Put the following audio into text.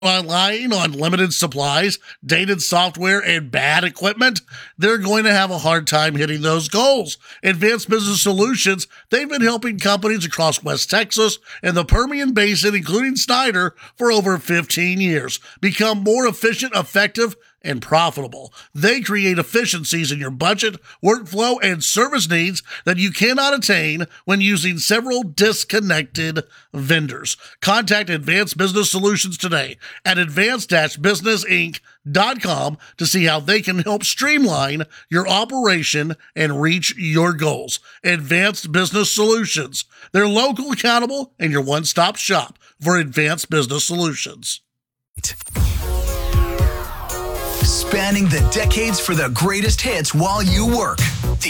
Relying on limited supplies, dated software, and bad equipment, they're going to have a hard time hitting those goals. Advanced Business Solutions, they've been helping companies across West Texas and the Permian Basin, including Snyder, for over 15 years, become more efficient, effective, and profitable. They create efficiencies in your budget, workflow, and service needs that you cannot attain when using several disconnected vendors. Contact Advanced Business Solutions today at advanced-businessinc.com to see how they can help streamline your operation and reach your goals. Advanced Business Solutions. They're local, accountable, and your one-stop shop for advanced business solutions. Spanning the decades for the greatest hits while you work. The